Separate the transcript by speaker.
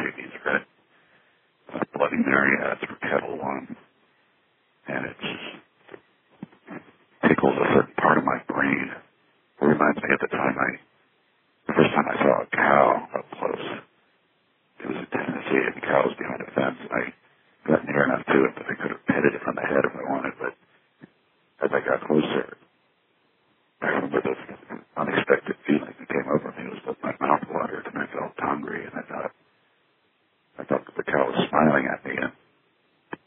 Speaker 1: these red Bloody Mary ads for Kettle One, and it just tickles a certain part of my brain. It reminds me at the first time I saw a cow up close. It was in Tennessee, and the cow was behind a fence, and I got near enough to it that I could have petted it on the head if I wanted, but as I got closer, I remember